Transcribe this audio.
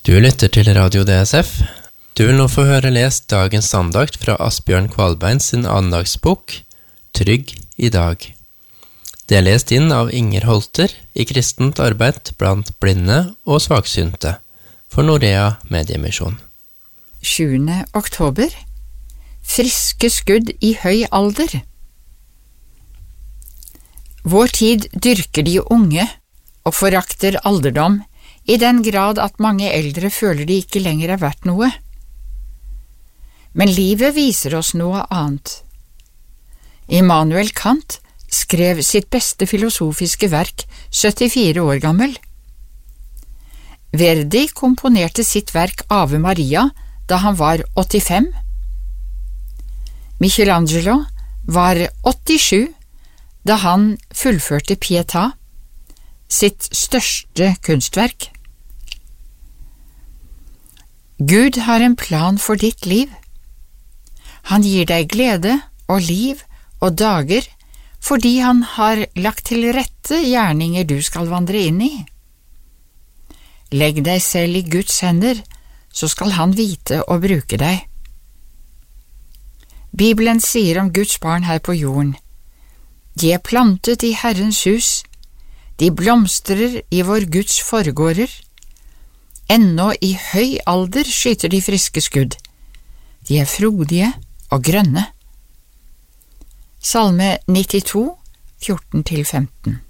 Du lytter til Radio DSF. Du vil nå få høre lest dagens andakt fra Asbjørn Kvalbein sin andagsbok Trygg i dag. Det lest inn av Inger Holter i kristent arbeid blant blinde og svaksynte for Norea Mediemisjon. 7. oktober. Friske skudd i høy alder. Vår tid dyrker de unge og forakter alderdom i den grad at mange eldre føler de ikke lenger er verdt noe. Men livet viser oss noe annet. Immanuel Kant skrev sitt beste filosofiske verk 74 år gammel. Verdi komponerte sitt verk Ave Maria da han var 85. Michelangelo var 87 da han fullførte Pietà, sitt største kunstverk. Gud har en plan for ditt liv. Han gir deg glede og liv og dager fordi han har lagt til rette gjerninger du skal vandre inn i. Legg deg selv i Guds hender, så skal han vite å bruke deg. Bibelen sier om Guds barn her på jorden: De er plantet i Herrens hus, de blomstrer i vår Guds forgårder. Ennå i høy alder skyter de friske skudd. De er frodige og grønne. Salme 92, 14-15.